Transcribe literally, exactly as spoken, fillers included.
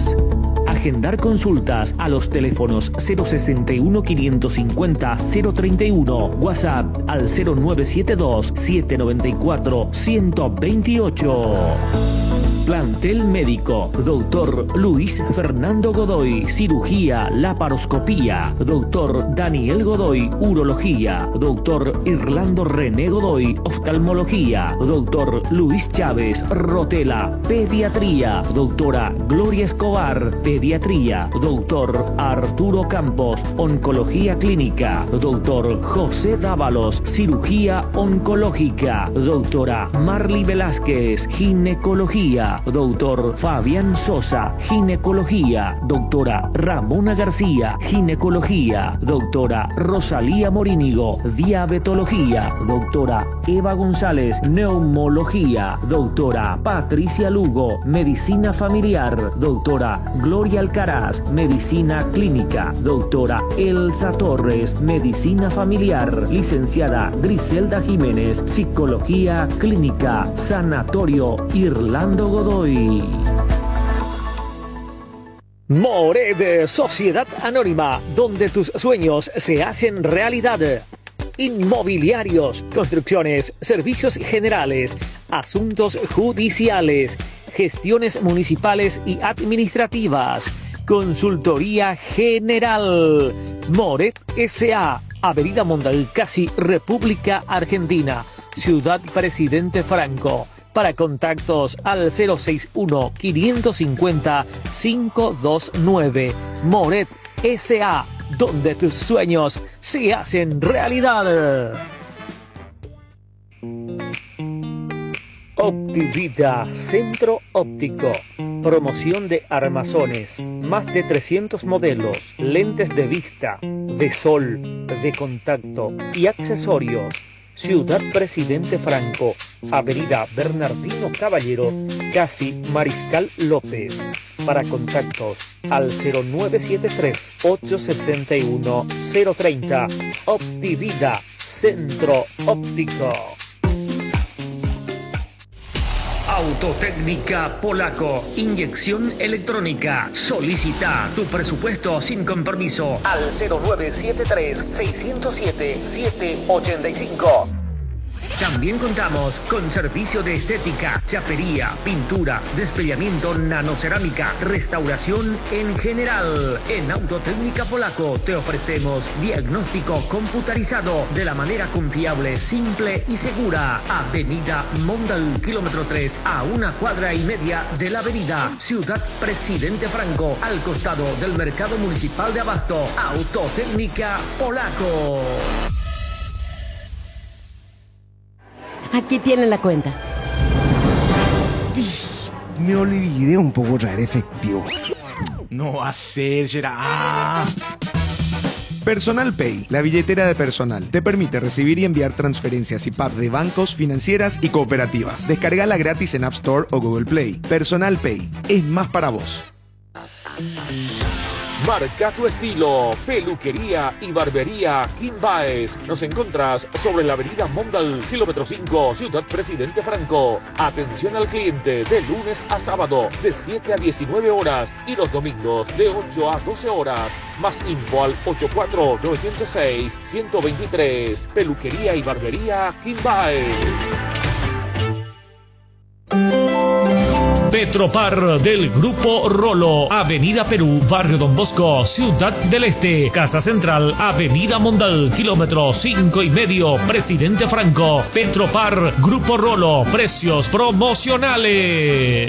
Jiménez. Agendar consultas a los teléfonos cero sesenta y uno, quinientos cincuenta, cero treinta y uno, WhatsApp al cero nueve siete dos, siete nueve cuatro, uno dos ocho. Plantel médico, doctor Luis Fernando Godoy, cirugía, laparoscopía, doctor Daniel Godoy, urología, doctor Irlando René Godoy, oftalmología, doctor Luis Chávez, Rotela, pediatría, doctora Gloria Escobar, pediatría, doctor Arturo Campos, oncología clínica, doctor José Dávalos, cirugía oncológica, doctora Marly Velázquez, ginecología, doctor Fabián Sosa, ginecología, doctora Ramona García, ginecología, doctora Rosalía Morínigo, diabetología, doctora Eva González, neumología, doctora Patricia Lugo, medicina familiar, doctora Gloria Alcaraz, medicina clínica, doctora Elsa Torres, medicina familiar, licenciada Griselda Jiménez, psicología clínica, sanatorio Irlando Godoy. Mored, Sociedad Anónima, donde tus sueños se hacen realidad. Inmobiliarios, construcciones, servicios generales, asuntos judiciales, gestiones municipales y administrativas, consultoría general. Mored S A, Avenida Mondalcasi, República Argentina, Ciudad Presidente Franco. Para contactos al cero seis uno, quinientos cincuenta, cinco dos nueve. Mored S A, donde tus sueños se hacen realidad. Optivida, centro óptico. Promoción de armazones. Más de trescientos modelos, lentes de vista, de sol, de contacto y accesorios. Ciudad Presidente Franco, Avenida Bernardino Caballero, casi Mariscal López. Para contactos al cero nueve siete tres, ocho seis uno, cero tres cero. Optivida, centro óptico. Autotécnica Polaco, inyección electrónica. Solicita tu presupuesto sin compromiso al cero nueve siete tres, seis cero siete, siete ocho cinco. También contamos con servicio de estética, chapería, pintura, despellamiento, nanocerámica, restauración en general. En Autotécnica Polaco te ofrecemos diagnóstico computarizado de la manera confiable, simple y segura. Avenida Mondal, kilómetro tres, a una cuadra y media de la avenida Ciudad Presidente Franco, al costado del Mercado Municipal de Abasto. Autotécnica Polaco. Aquí tienen la cuenta. Me olvidé un poco traer efectivo. No va a ser, Gerard. Ah. Personal Pay, la billetera de personal, te permite recibir y enviar transferencias y P A P de bancos, financieras y cooperativas. Descargala gratis en App Store o Google Play. Personal Pay, es más para vos. Marca tu estilo, peluquería y barbería Kim Baez. Nos encontrás sobre la avenida Mondal, kilómetro cinco, Ciudad Presidente Franco. Atención al cliente de lunes a sábado de siete a diecinueve horas y los domingos de ocho a doce horas. Más info al ocho cuatro nueve cero seis, uno dos tres. Peluquería y barbería Kim Baez. Petropar del Grupo Rolo, Avenida Perú, Barrio Don Bosco, Ciudad del Este, Casa Central, Avenida Mondal, kilómetro cinco y medio, Presidente Franco. Petropar, Grupo Rolo, precios promocionales.